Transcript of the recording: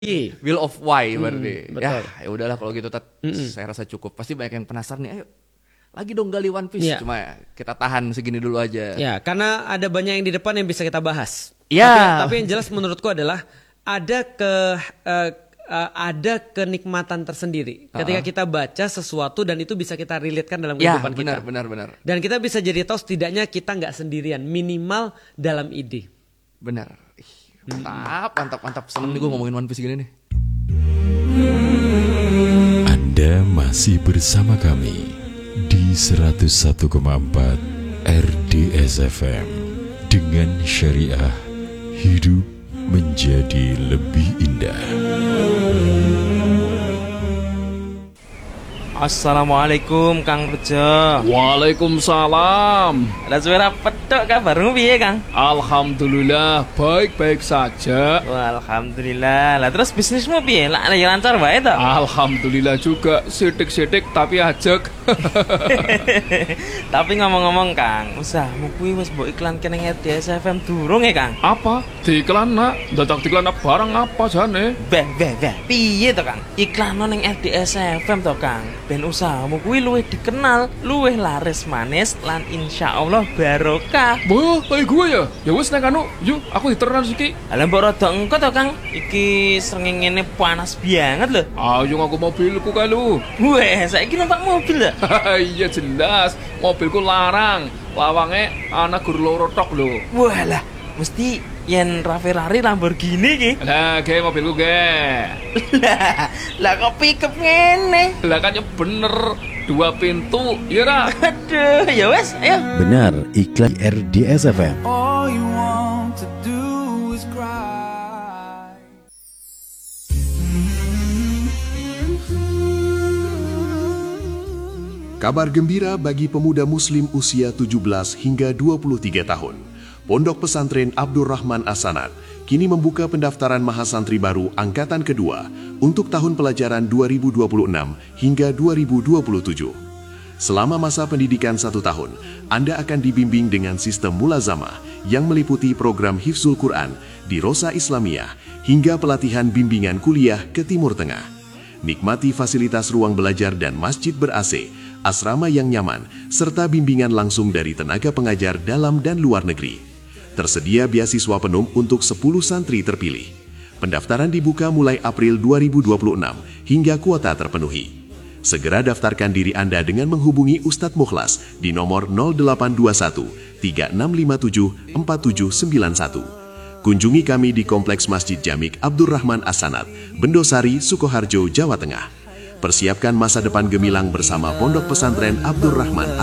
Will of Why berarti. Betul. Ya udahlah kalau gitu saya rasa cukup. Pasti banyak yang penasaran nih. Ayo lagi dong gali One Piece. Iya. Cuma kita tahan segini dulu aja. Ya, karena ada banyak yang di depan yang bisa kita bahas. Ya. Tapi yang jelas menurutku adalah ada kenikmatan tersendiri ketika kita baca sesuatu dan itu bisa kita relate-kan dalam kehidupan kita. Benar. Dan kita bisa jadi tahu setidaknya kita nggak sendirian, minimal dalam ide. Benar. Mantap. Seneng nih gue ngomongin One Piece gini nih. Anda masih bersama kami di 101,4 RDS FM dengan syariah hidup menjadi lebih indah. Assalamualaikum Kang Rejo. Waalaikumsalam. Lah suara petok kabarmu piye Kang? Alhamdulillah baik-baik saja. Wah, alhamdulillah. Lah terus bisnismu piye? Lah lancar wae to? Alhamdulillah juga sidik-sidik tapi ajek. Tapi ngomong-ngomong Kang, usahmu kuwi wis mbok iklanke ning RDS FM durung ya Kang? Apa? Diiklan nak? Dadak diiklan barang apa jane? Beh. Piye to Kang? Iklan ning RDS FM to Kang. Ben usahamu kuwi luwih dikenal, luwih laris manis lan insyaallah barokah. Wah, kayak gue ya? Ya wis nek anu, yuk aku diteran siki. Lah mbok rada engko to Kang. Iki srengenge panas banget lho. Ayo aku mobilku kalu. Weh, saiki numpak mobil lho. Iya jelas, mobilku larang. Lawange ana gur loro tok lho. Walah, mesti yen Ferrari Lamborghini ki. Lah, ge mobilku ge. Lah kok pickup ngene? Lah kan ya bener 2 pintu, ya ra? Aduh, ya wes, ayo. Benar, iklan RDS FM. All you want to do is cry. Kabar gembira bagi pemuda muslim usia 17 hingga 23 tahun. Pondok Pesantren Abdurrahman As-Sanad kini membuka pendaftaran mahasantri baru angkatan kedua untuk tahun pelajaran 2026 hingga 2027. Selama masa pendidikan 1 tahun, Anda akan dibimbing dengan sistem mulazamah yang meliputi program Hifzul Quran di Rosa Islamiyah hingga pelatihan bimbingan kuliah ke Timur Tengah. Nikmati fasilitas ruang belajar dan masjid ber-AC, asrama yang nyaman, serta bimbingan langsung dari tenaga pengajar dalam dan luar negeri. Tersedia beasiswa penuh untuk 10 santri terpilih. Pendaftaran dibuka mulai April 2026 hingga kuota terpenuhi. Segera daftarkan diri Anda dengan menghubungi Ustadz Mukhlas di nomor 0821 3657 4791. Kunjungi kami di Kompleks Masjid Jamik Abdurrahman As-Sanad, Bendosari, Sukoharjo, Jawa Tengah. Persiapkan masa depan gemilang bersama Pondok Pesantren Abdurrahman